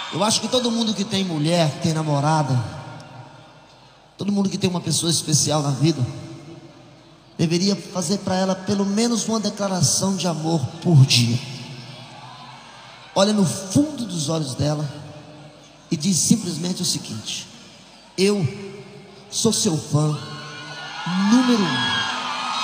Eu acho que todo mundo que tem mulher, que tem namorada, todo mundo que tem uma pessoa especial na vida, deveria fazer para ela pelo menos uma declaração de amor por dia. Olha no fundo dos olhos dela e diz simplesmente o seguinte: eu sou seu fã número 1.